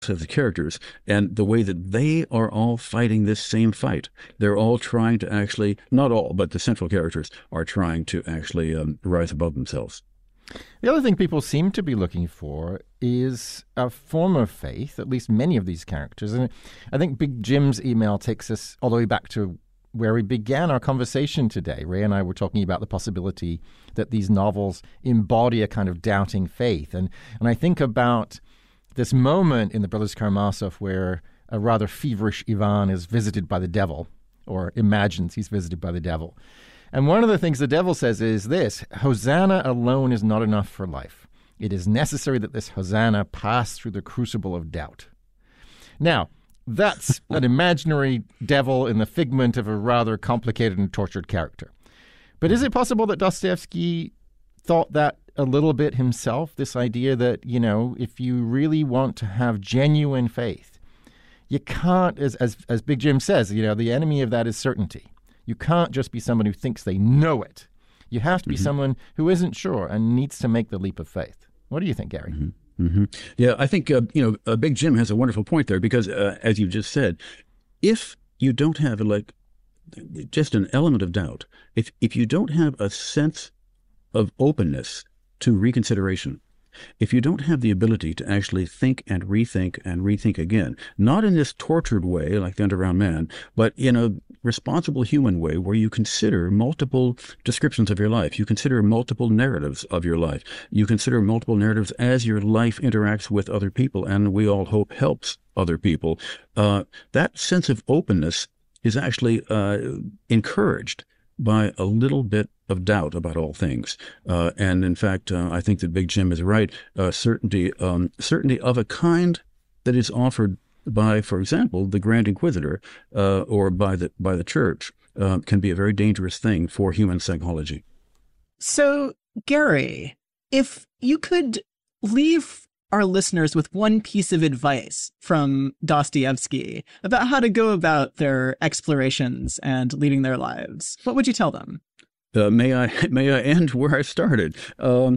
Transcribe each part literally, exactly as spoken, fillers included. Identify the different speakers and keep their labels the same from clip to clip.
Speaker 1: of the characters and the way that they are all fighting this same fight. They're all trying to actually, not all, but the central characters are trying to actually um, rise above themselves.
Speaker 2: The other thing people seem to be looking for is a form of faith, at least many of these characters. And I think Big Jim's email takes us all the way back to where we began our conversation today. Ray and I were talking about the possibility that these novels embody a kind of doubting faith. And, and I think about this moment in the Brothers Karamazov where a rather feverish Ivan is visited by the devil, or imagines he's visited by the devil. And one of the things the devil says is this: Hosanna alone is not enough for life. It is necessary that this Hosanna pass through the crucible of doubt. Now, that's an imaginary devil in the figment of a rather complicated and tortured character. But is it possible that Dostoevsky thought that a little bit himself, this idea that, you know, if you really want to have genuine faith, you can't, as, as, as Big Jim says, you know, the enemy of that is certainty. You can't just be someone who thinks they know it. You have to be mm-hmm. someone who isn't sure and needs to make the leap of faith. What do you think, Gary?
Speaker 1: Mm-hmm. Mm-hmm. Yeah, I think, uh, you know, uh, Big Jim has a wonderful point there because, uh, as you just said, if you don't have, like, just an element of doubt, if if you don't have a sense of openness to reconsideration, if you don't have the ability to actually think and rethink and rethink again, not in this tortured way like the Underground Man, but in a responsible human way where you consider multiple descriptions of your life, you consider multiple narratives of your life, you consider multiple narratives as your life interacts with other people, and we all hope helps other people, uh, that sense of openness is actually uh, encouraged by a little bit of doubt about all things. Uh, and in fact, uh, I think that Big Jim is right. Uh, certainty, um, certainty of a kind that is offered by, for example, the Grand Inquisitor uh, or by the by the Church uh, can be a very dangerous thing for human psychology.
Speaker 3: So, Gary, if you could leave our listeners with one piece of advice from Dostoevsky about how to go about their explorations and leading their lives, what would you tell them?
Speaker 1: Uh, may I may I end where I started? Um,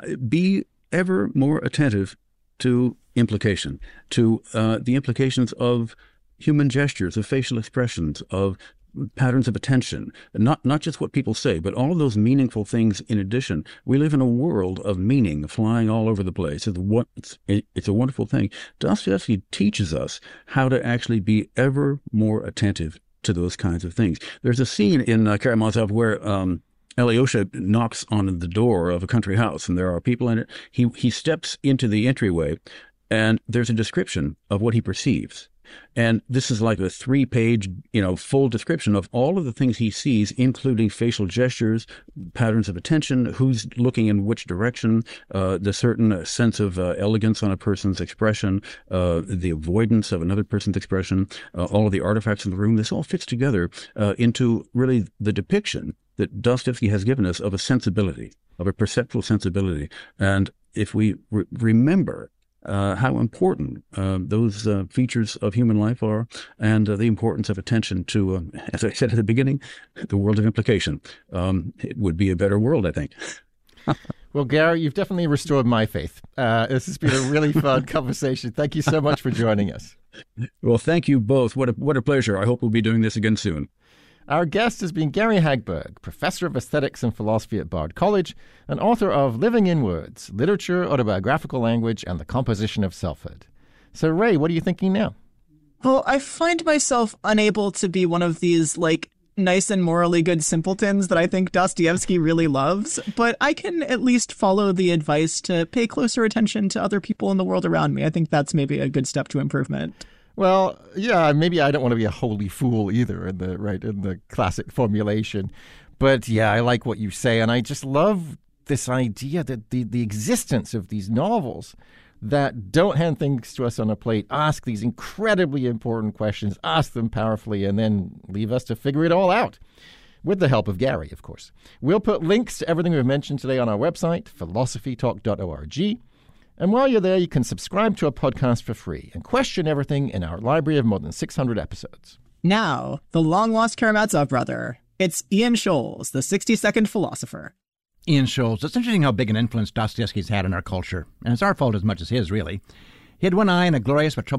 Speaker 1: be ever more attentive to implication, to uh, the implications of human gestures, of facial expressions, of patterns of attention, not not just what people say, but all of those meaningful things in addition. We live in a world of meaning flying all over the place. It's, what, it's, it's a wonderful thing. Dostoevsky teaches us how to actually be ever more attentive to those kinds of things. There's a scene in uh, Karamazov where um, Alyosha knocks on the door of a country house, and there are people in it. He he steps into the entryway, and there's a description of what he perceives. And this is like a three-page, you know, full description of all of the things he sees, including facial gestures, patterns of attention, who's looking in which direction, uh, the certain sense of uh, elegance on a person's expression, uh, the avoidance of another person's expression, uh, all of the artifacts in the room. This all fits together uh, into really the depiction that Dostoevsky has given us of a sensibility, of a perceptual sensibility. And if we re- remember Uh, how important uh, those uh, features of human life are, and uh, the importance of attention to, uh, as I said at the beginning, the world of implication. Um, it would be a better world, I think.
Speaker 2: Well, Gary, you've definitely restored my faith. Uh, this has been a really fun conversation. Thank you so much for joining us.
Speaker 1: Well, thank you both. What a, what a pleasure. I hope we'll be doing this again soon.
Speaker 2: Our guest has been Gary Hagberg, Professor of Aesthetics and Philosophy at Bard College and author of Living in Words, Literature, Autobiographical Language, and the Composition of Selfhood. So, Ray, what are you thinking now?
Speaker 3: Well, I find myself unable to be one of these, like, nice and morally good simpletons that I think Dostoevsky really loves, but I can at least follow the advice to pay closer attention to other people in the world around me. I think that's maybe a good step to improvement.
Speaker 2: Well, yeah, maybe I don't want to be a holy fool either in the right in the classic formulation. But yeah, I like what you say. And I just love this idea that the, the existence of these novels that don't hand things to us on a plate, ask these incredibly important questions, ask them powerfully, and then leave us to figure it all out. With the help of Gary, of course. We'll put links to everything we've mentioned today on our website, philosophy talk dot org. And while you're there, you can subscribe to our podcast for free and question everything in our library of more than six hundred episodes.
Speaker 3: Now, the long-lost Karamazov brother. It's Ian Scholes, the sixty-second philosopher.
Speaker 4: Ian Scholes. It's interesting how big an influence Dostoevsky's had on our culture. And it's our fault as much as his, really. He had one eye and a glorious but troubled